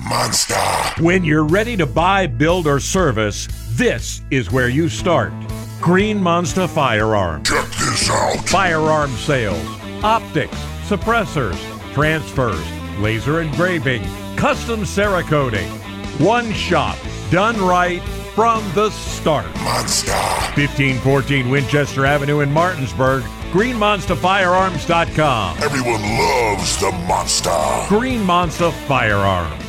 Monster. When you're ready to buy, build, or service, this is where you start. Green Monster Firearms. Check this out. Firearm sales, optics, suppressors, transfers, laser engraving, custom Cerakoting. One shop, done right from the start. Monster. 1514 Winchester Avenue in Martinsburg. GreenMonsterFirearms.com. Everyone loves the monster. Green Monster Firearms.